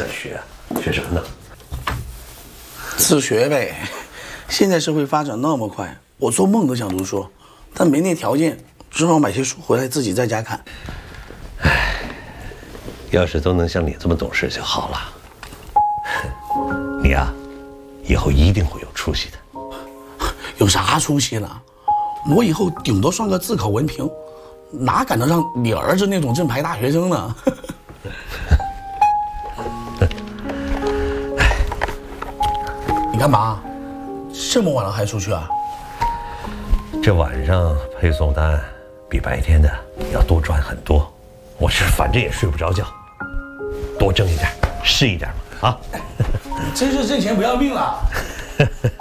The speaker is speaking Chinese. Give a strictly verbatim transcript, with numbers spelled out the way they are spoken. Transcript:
着学，学什么呢？ 自学呗。现在社会发展那么快，我做梦都想读书，但没那条件，只好买些书回来自己在家看。 唉，要是都能像你这么懂事就好了。你呀、啊，以后一定会有出息的。 有啥出息呢？我以后顶多算个自考文凭，哪赶得上你儿子那种正牌大学生呢？你干嘛？这么晚了还出去啊？ 这晚上配送单比白天的要多赚很多，我是反正也睡不着觉，多挣一点是一点嘛啊！ 真是挣钱不要命了。